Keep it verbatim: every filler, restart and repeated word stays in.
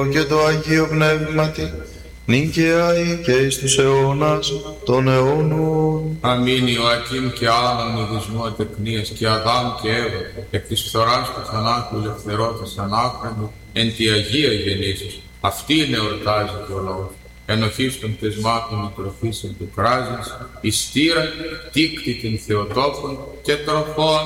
και το Αγίο Πνεύματι, νίκαια και εις τους αιώνας των αιώνων. Αμήν. Ιωακήμ και άλλων ειδισμού ατεκνίας και Αδάμ και Εύα, εκ της φθοράς του θανάτου ελευθερώτας ανάκραντο, εν τη Αγία γεννήσεως. Αυτήν εορτάζει και ο λαός. Ενοχής των θεσμάτων τροφής εν του κράζης, εις στήρα, τίκτη την Θεοτόκον και τροφών